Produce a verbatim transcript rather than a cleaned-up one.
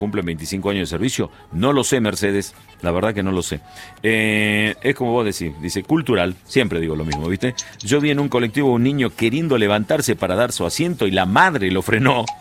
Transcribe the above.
cumplen veinticinco años de servicio. No lo sé, Mercedes, la verdad que no lo sé. Eh, es como vos decís, dice, cultural, siempre digo lo mismo, ¿viste? Yo vi en un colectivo un niño queriendo levantarse para dar su asiento y la madre lo frenó.